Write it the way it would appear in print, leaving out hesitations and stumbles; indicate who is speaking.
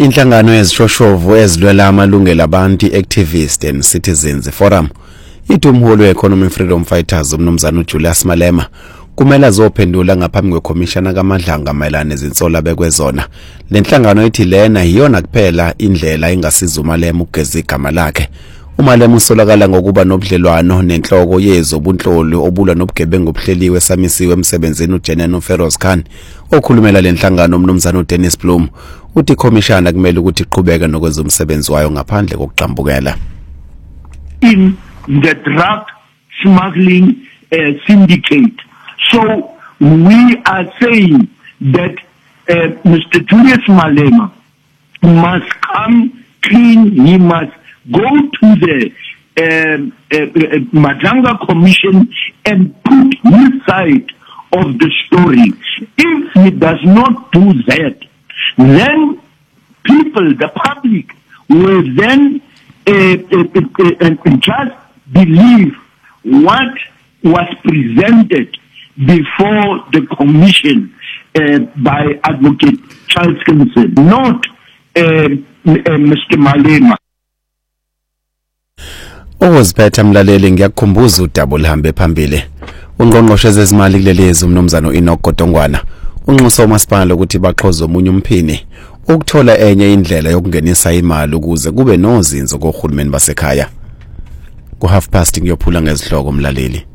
Speaker 1: Inhlangano yezishoshovu ezilwela amalungelo abantu i-Activist and Citizens Forum ithi umholi we-Economic Freedom Fighters umnumzana uJulius Malema kumele azophendula ngaphambi kwekhomishana kaMadlanga mayelana nezinsolo abekwezona. Le nhlangano ithi lena iyona kuphela indlela engasiza uMalema ukugeza igama lakhe. uMalema usolakala ngokuba nobudlelwano nenhloko yezobunhloli obulwa nobugebengu obuhleliwe esamisiwe emsebenzini uJenene Feroz Khan okhulumela le nhlangano umnumzana uDennis Bloem uthi ikhomishana kumele ukuthi iqhubeke nokwenza umsebenzi wayo ngaphandle kokuqhambukela.
Speaker 2: In the drug smuggling syndicate. So we are saying that Mr. Julius Malema must come clean. He must go to the Madlanga Commission and put his side of the story. If he does not do that, then people, the public, will then just believe what was presented before the commission by Advocate Charles Kimson, not Mr. Malema.
Speaker 1: Owaziphetha mlaleli ngiyakukhumbuza udaba lihambe phambili. Ungqongqoshe zezimali kulelezi umnumzana uEnoch Godongwana unxusa umasipala ukuthi baqhoze omunye umphini ukuthola enye indlela yokungenisa imali ukuze kube nozinzo kohulumeni basekhaya. Ku half past ngiyophula ngezihloko mlaleli.